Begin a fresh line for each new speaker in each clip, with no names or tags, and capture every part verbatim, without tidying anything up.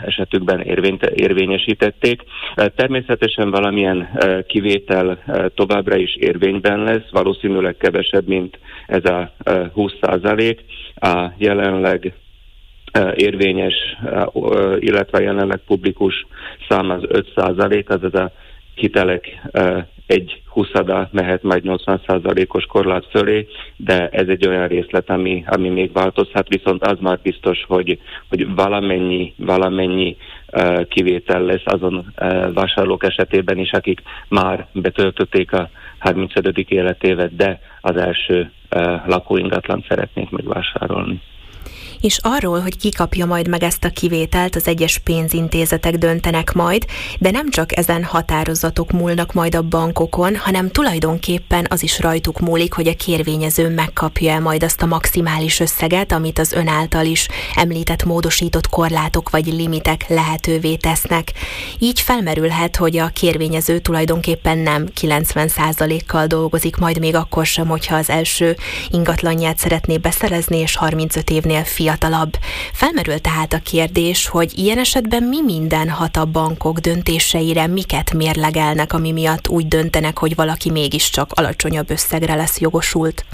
esetükben érvényt, érvényesítették. Természetesen valamilyen kivétel továbbra is érvényben lesz, valószínűleg kevesebb, mint ez a húsz százalék. A jelenleg érvényes, illetve jelenleg publikus szám az öt százalék, azaz a hitelek egy huszada mehet majd nyolcvan százalékos korlát fölé, de ez egy olyan részlet, ami, ami még változhat, viszont az már biztos, hogy, hogy valamennyi, valamennyi uh, kivétel lesz azon uh, vásárlók esetében is, akik már betöltötték a harmincötödik életévet, de az első uh, lakóingatlant szeretnék megvásárolni.
És arról, hogy ki kapja majd meg ezt a kivételt, az egyes pénzintézetek döntenek majd, de nem csak ezen határozatok múlnak majd a bankokon, hanem tulajdonképpen az is rajtuk múlik, hogy a kérvényező megkapja majd azt a maximális összeget, amit az ön által is említett módosított korlátok vagy limitek lehetővé tesznek. Így felmerülhet, hogy a kérvényező tulajdonképpen nem kilencven százalékkal dolgozik, majd még akkor sem, hogyha az első ingatlanját szeretné beszerezni, és harmincöt évnél fiatalabb. Felmerül tehát a kérdés, hogy ilyen esetben mi minden hat a bankok döntéseire, miket mérlegelnek, ami miatt úgy döntenek, hogy valaki mégiscsak alacsonyabb összegre lesz jogosult?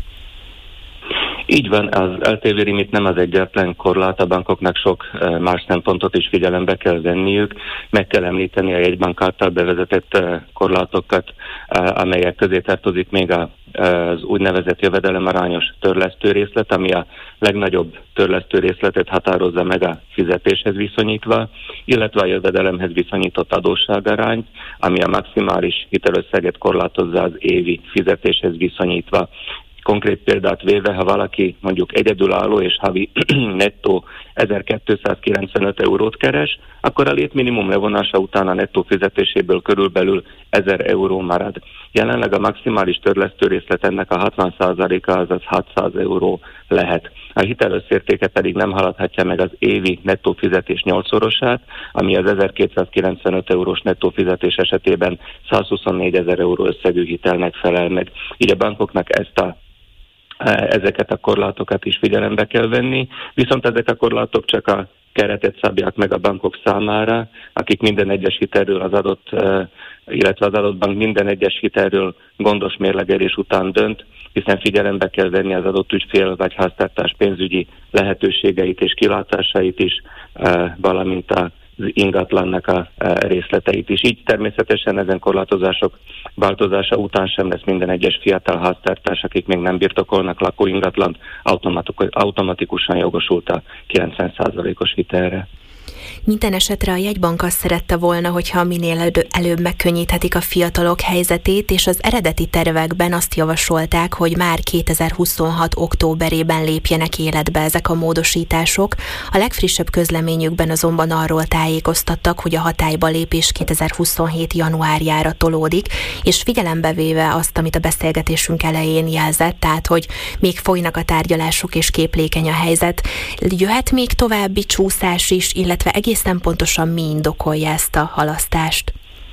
Így van, az el té vé limit nem az egyetlen korlát, a bankoknak sok más szempontot is figyelembe kell venniük. Meg kell említeni a jegybank által bevezetett korlátokat, amelyek közé tartozik még az úgynevezett jövedelemarányos törlesztő részlet, ami a legnagyobb törlesztő részletet határozza meg a fizetéshez viszonyítva, illetve a jövedelemhez viszonyított adósságarányt, ami a maximális hitelösszeget korlátozza az évi fizetéshez viszonyítva. Konkrét példát véve, ha valaki mondjuk egyedülálló és havi nettó ezerkétszázkilencvenöt eurót keres, akkor a létminimum levonása után a nettó fizetéséből körülbelül ezer euró marad. Jelenleg a maximális törlesztő részlet ennek a hatvan százaléka, azaz hatszáz euró lehet. A hitelösszértéke pedig nem haladhatja meg az évi nettó fizetés nyolcszorosát, ami az ezerkétszázkilencvenöt eurós nettó fizetés esetében százhuszonnégyezer euró összegű hitelnek felel meg. Így a bankoknak ezt a ezeket a korlátokat is figyelembe kell venni, viszont ezek a korlátok csak a keretet szabják meg a bankok számára, akik minden egyes hitelről az adott, illetve az adott bank minden egyes hitelről gondos mérlegelés után dönt, hiszen figyelembe kell venni az adott ügyfél vagy háztartás pénzügyi lehetőségeit és kilátásait is, valamint a az ingatlannak a részleteit is. Így természetesen ezen korlátozások változása után sem lesz minden egyes fiatal háztartás, akik még nem birtokolnak lakóingatlant, automatikusan jogosult a kilencven százalékos hitelre.
Minden esetre a jegybank azt szerette volna, hogyha minél előbb megkönnyíthetik a fiatalok helyzetét, és az eredeti tervekben azt javasolták, hogy már kétezer-huszonhat októberében lépjenek életbe ezek a módosítások. A legfrissebb közleményükben azonban arról tájékoztattak, hogy a hatályba lépés kétezer-huszonhét januárjára tolódik, és figyelembe véve azt, amit a beszélgetésünk elején jelzett, tehát hogy még folynak a tárgyalások és képlékeny a helyzet, jöhet még további csúszás is, illetve egészen pontosan mi indokolja ezt a halasztást?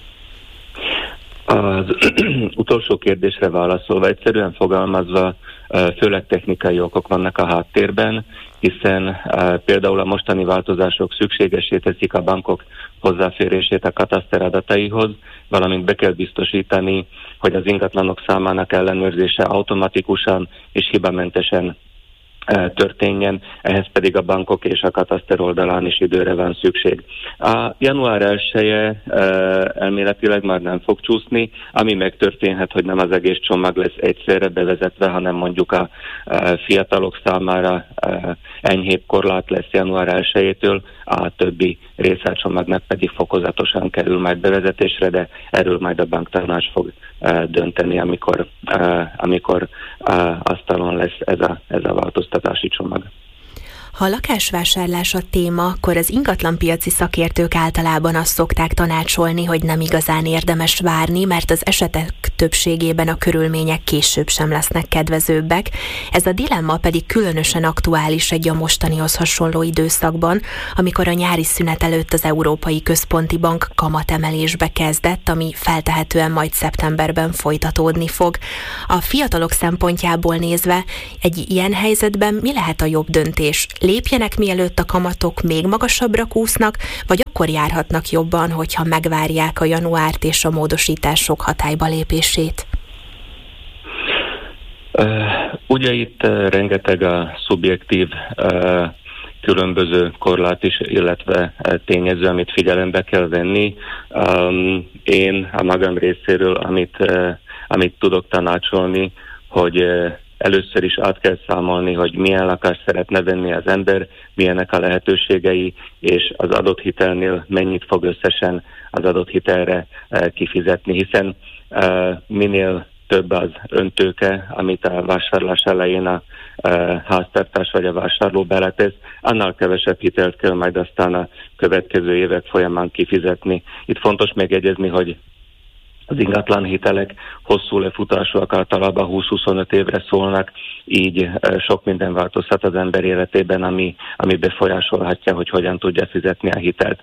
Az utolsó kérdésre válaszolva, egyszerűen fogalmazva, főleg technikai okok vannak a háttérben, hiszen például a mostani változások szükségessé teszik a bankok hozzáférését a kataszter adataihoz, valamint be kell biztosítani, hogy az ingatlanok számának ellenőrzése automatikusan és hibamentesen történjen, ehhez pedig a bankok és a kataszter oldalán is időre van szükség. A január elseje elméletileg már nem fog csúszni, ami megtörténhet, hogy nem az egész csomag lesz egyszerre bevezetve, hanem mondjuk a fiatalok számára enyhébb korlát lesz január elsejétől, a többi része a csomagnak pedig fokozatosan kerül majd bevezetésre, de erről majd a banktanács fog dönteni, amikor, amikor asztalon lesz ez a, ez a változtatási csomag.
Ha a lakásvásárlás a téma, akkor az ingatlanpiaci szakértők általában azt szokták tanácsolni, hogy nem igazán érdemes várni, mert az esetek többségében a körülmények később sem lesznek kedvezőbbek. Ez a dilemma pedig különösen aktuális egy a mostanihoz hasonló időszakban, amikor a nyári szünet előtt az Európai Központi Bank kamatemelésbe kezdett, ami feltehetően majd szeptemberben folytatódni fog. A fiatalok szempontjából nézve egy ilyen helyzetben mi lehet a jobb döntés? Lépjenek, mielőtt a kamatok még magasabbra kúsznak, vagy akkor járhatnak jobban, hogyha megvárják a januárt és a módosítások hatályba lépését?
Uh, ugye itt uh, rengeteg a szubjektív uh, különböző korlát is, illetve uh, tényező, amit figyelembe kell venni. Um, én a magam részéről, amit, uh, amit tudok tanácsolni, hogy uh, először is át kell számolni, hogy milyen lakást szeretne venni az ember, milyenek a lehetőségei, és az adott hitelnél mennyit fog összesen az adott hitelre uh, kifizetni, hiszen uh, minél több az öntőke, amit a vásárlás elején a uh, háztartás vagy a vásárló beletesz, annál kevesebb hitelt kell majd aztán a következő évek folyamán kifizetni. Itt fontos megjegyezni, hogy az ingatlan hitelek hosszú lefutásúak, általában húsz-huszonöt évre szólnak, így sok minden változhat az ember életében, ami, ami befolyásolhatja, hogy hogyan tudja fizetni a hitelt.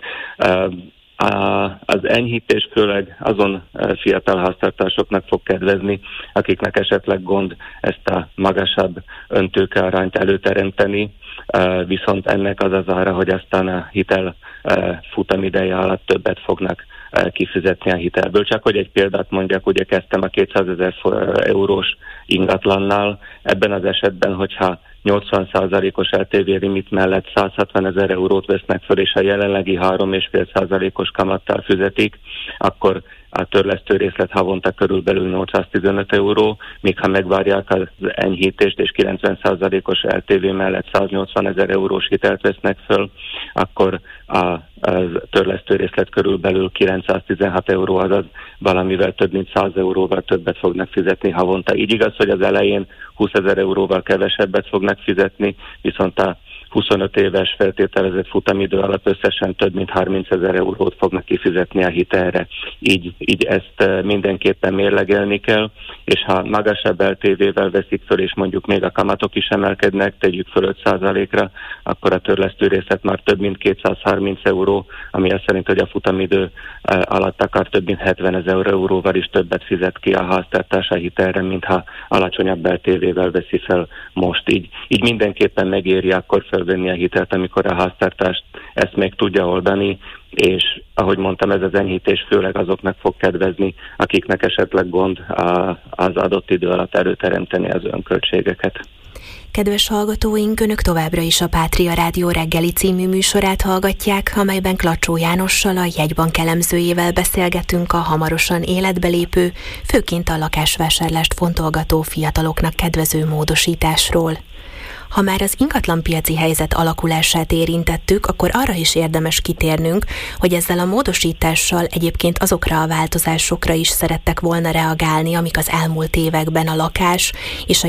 Az enyhítés főleg azon fiatal háztartásoknak fog kedvezni, akiknek esetleg gond ezt a magasabb öntőkearányt előteremteni, viszont ennek az az ára, hogy aztán a hitel futamideje alatt többet fognak kifizetni a hitelből. Csak hogy egy példát mondjak, ugye kezdtem a kétszázezer eurós ingatlannál, ebben az esetben, hogyha nyolcvan százalékos el té vé limit mellett száz hatvanezer eurót vesznek föl, és a jelenlegi három egész öt százalékos kamattal fizetik, akkor a törlesztő részlet havonta körülbelül nyolcszáztizenöt euró, míg ha megvárják az enyhítést és kilencven százalékos el té vé mellett száznyolcvanezer eurós hitelt vesznek föl, akkor a az törlesztő részlet körülbelül kilencszáztizenhat euró, azaz valamivel több mint száz euróval többet fognak fizetni havonta. Így igaz, hogy az elején húszezer euróval kevesebbet fognak fizetni, viszont a huszonöt éves feltételezett futamidő alatt összesen több mint harmincezer eurót fognak kifizetni a hitelre. Így, így ezt mindenképpen mérlegelni kell, és ha magasabb el té vé-vel veszik föl, és mondjuk még a kamatok is emelkednek, tegyük föl öt százalékra, akkor a törlesztő részlet már több mint kétszázharminc euró, ami azt szerint, hogy a futamidő alatt akár több mint hetvenezer euróval is többet fizet ki a háztartás a hitelre, mintha alacsonyabb el té vé-vel veszi fel most. Így, így mindenképpen megéri akkor felvenni a hitelt, amikor a háztartást ezt meg tudja oldani, és ahogy mondtam, ez az enyhítés főleg azoknak fog kedvezni, akiknek esetleg gond az adott idő alatt előteremteni az önköltségeket.
Kedves hallgatóink, Önök továbbra is a Pátria Rádió reggeli című műsorát hallgatják, amelyben Klacsó Jánossal, a jegybank elemzőjével beszélgetünk a hamarosan életbe lépő, főként a lakásvásárlást fontolgató fiataloknak kedvező módosításról. Ha már az ingatlanpiaci helyzet alakulását érintettük, akkor arra is érdemes kitérnünk, hogy ezzel a módosítással egyébként azokra a változásokra is szerettek volna reagálni, amik az elmúlt években a lakás és a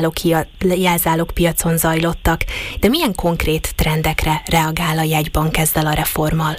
jelzálogpiacon zajlottak. De milyen konkrét trendekre reagál a jegybank ezzel a reformmal?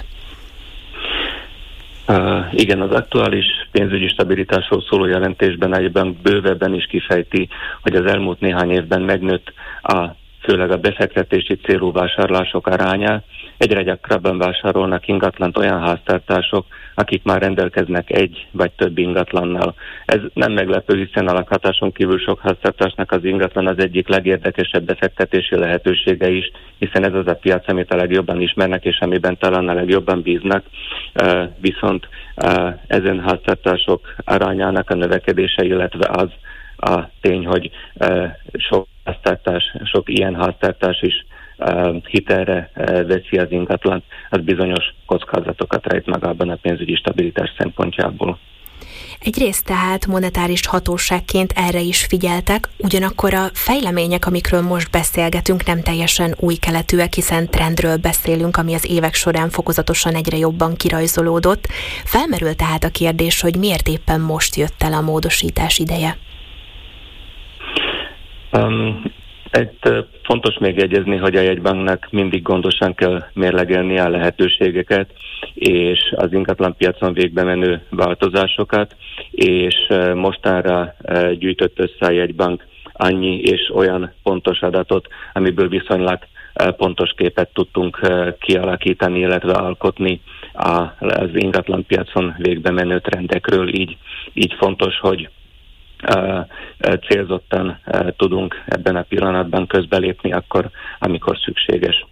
Uh, igen, az aktuális pénzügyi stabilitásról szóló jelentésben egyben bővebben is kifejti, hogy az elmúlt néhány évben megnőtt a főleg a befektetési célú vásárlások aránya. Egyre gyakrabban vásárolnak ingatlant olyan háztartások, akik már rendelkeznek egy vagy több ingatlannal. Ez nem meglepő, hiszen a lakhatáson kívül sok háztartásnak az ingatlan az egyik legérdekesebb befektetési lehetősége is, hiszen ez az a piac, amit a legjobban ismernek, és amiben talán a legjobban bíznak. Uh, viszont uh, ezen háztartások arányának a növekedése, illetve az a tény, hogy uh, sok háztartás, sok ilyen háztartás is uh, hitelre uh, veszi az ingatlant, az bizonyos kockázatokat rejt magában a pénzügyi stabilitás szempontjából.
Egyrészt tehát monetáris hatóságként erre is figyeltek, ugyanakkor a fejlemények, amikről most beszélgetünk, nem teljesen új keletűek, hiszen trendről beszélünk, ami az évek során fokozatosan egyre jobban kirajzolódott. Felmerül tehát a kérdés, hogy miért éppen most jött el a módosítás ideje?
Um, Itt fontos még jegyezni, hogy a jegybanknak mindig gondosan kell mérlegelnie a lehetőségeket és az ingatlanpiacon végbe menő változásokat, és mostanra gyűjtött össze a jegybank annyi és olyan pontos adatot, amiből viszonylag pontos képet tudtunk kialakítani, illetve alkotni az ingatlanpiacon végbe menő trendekről. Így, így fontos, hogy célzottan tudunk ebben a pillanatban közbelépni akkor, amikor szükséges.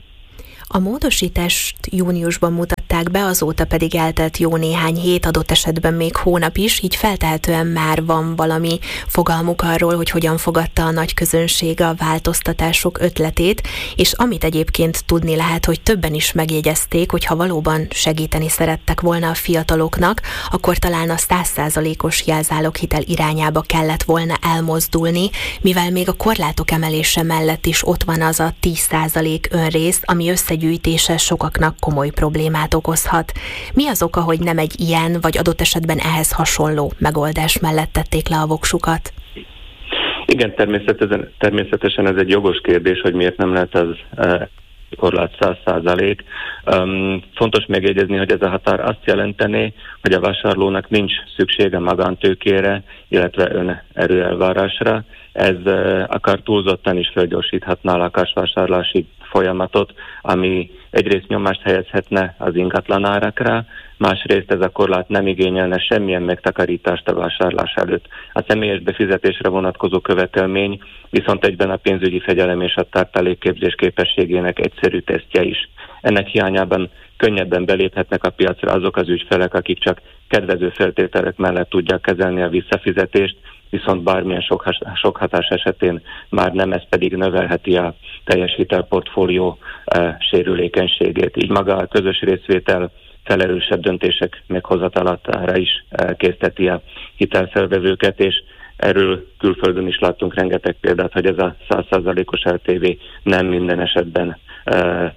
A módosítást júniusban mutatták be, azóta pedig eltelt jó néhány hét, adott esetben még hónap is, így feltehetően már van valami fogalmuk arról, hogy hogyan fogadta a nagy közönség a változtatások ötletét, és amit egyébként tudni lehet, hogy többen is megjegyezték, hogy ha valóban segíteni szerettek volna a fiataloknak, akkor talán a száz százalékos jelzáloghitel irányába kellett volna elmozdulni, mivel még a korlátok emelése mellett is ott van az a tíz százalék önrész, ami össze gyűjtése sokaknak komoly problémát okozhat. Mi az oka, hogy nem egy ilyen, vagy adott esetben ehhez hasonló megoldás mellett tették le a voksukat?
Igen, természetesen, természetesen ez egy jogos kérdés, hogy miért nem lehet az e, korlát száz százalék. Um, fontos megjegyezni, hogy ez a határ azt jelenteni, hogy a vásárlónak nincs szüksége magántőkére, illetve önerőelvárásra. Ez uh, akár túlzottan is felgyorsíthatná a lakásvásárlási folyamatot, ami egyrészt nyomást helyezhetne az ingatlan árakra, másrészt ez a korlát nem igényelne semmilyen megtakarítást a vásárlás előtt. A személyes befizetésre vonatkozó követelmény viszont egyben a pénzügyi fegyelem és a tartalékképzés képességének egyszerű tesztje is. Ennek hiányában könnyebben beléphetnek a piacra azok az ügyfelek, akik csak kedvező feltételek mellett tudják kezelni a visszafizetést, viszont bármilyen sok, sok hatás esetén már nem, ez pedig növelheti a teljes hitelportfólió e, sérülékenységét. Így maga a közös részvétel felelősebb döntések meghozatalatára is e, készteti a hitelfelvevőket, és erről külföldön is láttunk rengeteg példát, hogy ez a száz százalékos el té vé nem minden esetben e,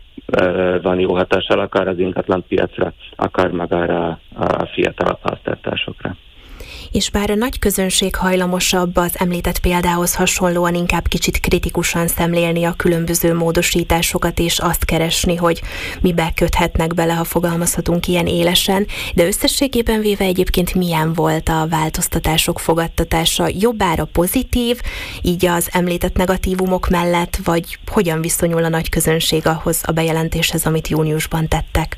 e, van jó hatással, akár az ingatlan piacra, akár magára a fiatal háztartásokra.
És bár a nagy közönség hajlamosabb az említett példához hasonlóan inkább kicsit kritikusan szemlélni a különböző módosításokat, és azt keresni, hogy mibe köthetnek bele, ha fogalmazhatunk ilyen élesen, de összességében véve egyébként milyen volt a változtatások fogadtatása? Jobbára pozitív, így az említett negatívumok mellett, vagy hogyan viszonyul a nagy közönség ahhoz a bejelentéshez, amit júniusban tettek?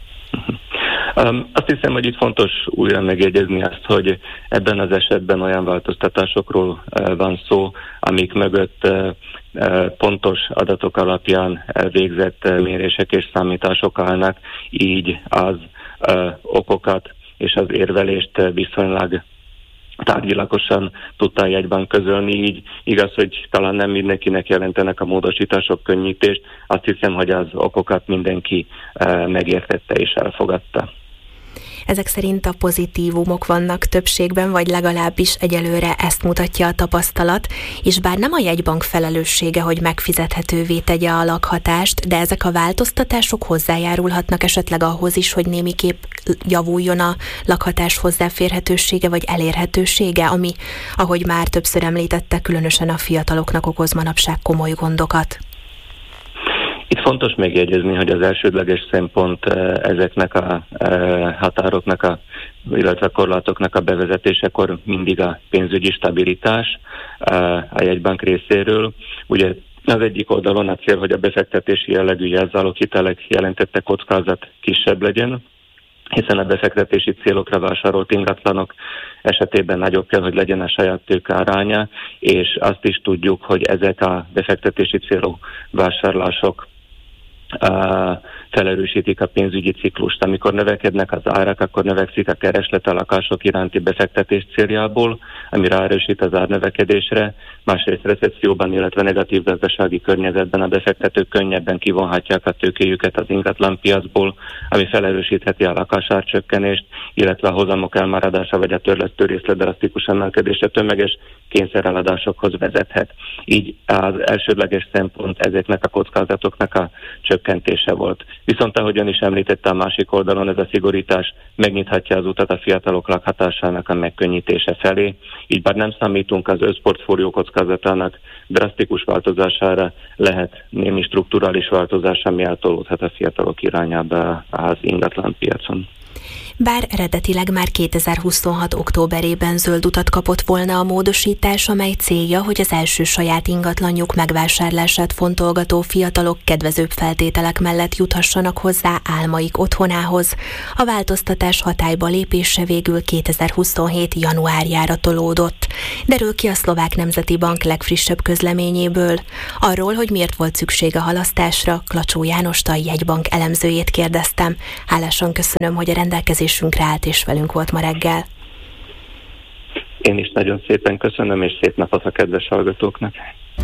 Um, azt hiszem, hogy itt fontos újra megjegyezni azt, hogy ebben az esetben olyan változtatásokról uh, van szó, amik mögött uh, uh, pontos adatok alapján végzett uh, mérések és számítások állnak, így az uh, okokat és az érvelést uh, viszonylag tárgyilagosan tudta a jegybank közölni, így igaz, hogy talán nem mindenkinek jelentenek a módosítások könnyítést, azt hiszem, hogy az okokat mindenki uh, megértette és elfogadta.
Ezek szerint a pozitívumok vannak többségben, vagy legalábbis egyelőre ezt mutatja a tapasztalat, és bár nem a jegybank felelőssége, hogy megfizethetővé tegye a lakhatást, de ezek a változtatások hozzájárulhatnak esetleg ahhoz is, hogy némiképp javuljon a lakhatás hozzáférhetősége, vagy elérhetősége, ami, ahogy már többször említette, különösen a fiataloknak okoz manapság komoly gondokat.
Itt fontos megjegyezni, hogy az elsődleges szempont ezeknek a határoknak, a, illetve korlátoknak a bevezetésekor mindig a pénzügyi stabilitás a jegybank részéről. Ugye az egyik oldalon a cél, hogy a befektetési jellegű jelzáloghitelek jelentette kockázat kisebb legyen, hiszen a befektetési célokra vásárolt ingatlanok esetében nagyobb kell, hogy legyen a saját tőke aránya, és azt is tudjuk, hogy ezek a befektetési célú vásárlások Uh, felerősítik a pénzügyi ciklust. Amikor növekednek az árak, akkor növekszik a kereslet a lakások iránti befektetés céljából, ami ráerősít az árnövekedésre. Másrészt recesszióban, illetve negatív gazdasági környezetben a befektetők könnyebben kivonhatják a tőkéjüket az ingatlanpiacból, ami felerősítheti a lakásárcsökkenést, illetve a hozamok elmaradása vagy a törlesztő részlet drasztikus emelkedése tömeges kényszereladásokhoz vezethet. Így az elsődleges szempont ezeknek a kockázatoknak a csökkentése csökkentése volt. Viszont ahogy ön is említette, a másik oldalon ez a szigorítás megnyithatja az utat a fiatalok lakhatásának a megkönnyítése felé, így bár nem számítunk az összportfólió kockázatának drasztikus változására, lehet némi strukturális változás, ami eltolódhat a fiatalok irányába az ingatlan piacon.
Bár eredetileg már kétezer-huszonhat októberében zöld utat kapott volna a módosítás, amely célja, hogy az első saját ingatlanjuk megvásárlását fontolgató fiatalok kedvezőbb feltételek mellett juthassanak hozzá álmaik otthonához. A változtatás hatályba lépése végül kétezer-huszonhét januárjára tolódott. Derül ki a Szlovák Nemzeti Bank legfrissebb közleményéből. Arról, hogy miért volt szükség a halasztásra, Klacsó Jánost, a jegybank elemzőjét kérdeztem. Hálásan köszönöm, hogy a rendelkezésünkre állt és velünk volt ma reggel.
Én is nagyon szépen köszönöm, és szép napot a kedves hallgatóknak.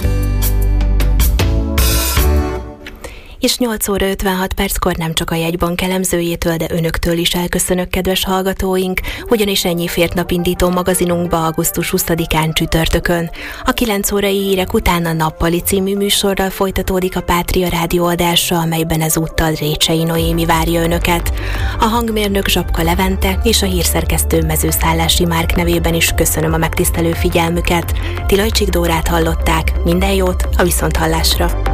És nyolc óra ötvenhat perckor nem csak a jegybank elemzőjétől, de önöktől is elköszönök, kedves hallgatóink, ugyanis ennyi fért napindító magazinunkba augusztus huszadikán csütörtökön. A kilenc órai hírek után a Nappali című műsorral folytatódik a Pátria rádió adása, amelyben ezúttal Récsei Noémi várja önöket. A hangmérnök Zsapka Levente és a hírszerkesztő Mezőszállási Márk nevében is köszönöm a megtisztelő figyelmüket. Tilajcsik Dórát hallották, minden jót, a viszonthallásra!